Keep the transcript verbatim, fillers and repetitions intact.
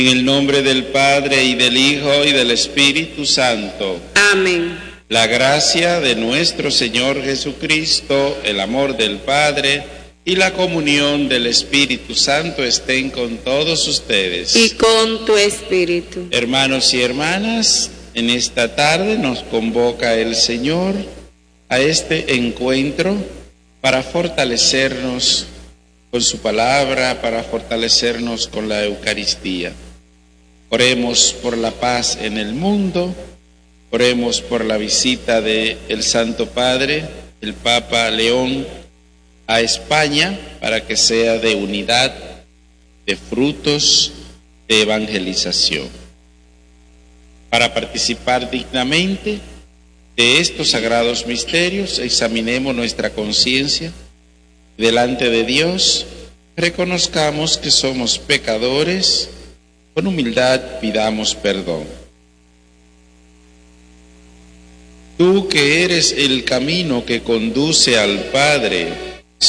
En el nombre del Padre, y del Hijo, y del Espíritu Santo. Amén. La gracia de nuestro Señor Jesucristo, el amor del Padre y la comunión del Espíritu Santo estén con todos ustedes. Y con tu espíritu. Hermanos y hermanas, en esta tarde nos convoca el Señor a este encuentro para fortalecernos con su palabra, para fortalecernos con la Eucaristía. Oremos por la paz en el mundo, oremos por la visita del Santo Padre, el Papa León, a España, para que sea de unidad, de frutos, de evangelización. Para participar dignamente de estos sagrados misterios, examinemos nuestra conciencia. Delante de Dios, reconozcamos que somos pecadores. Con humildad pidamos perdón. Tú que eres el camino que conduce al Padre,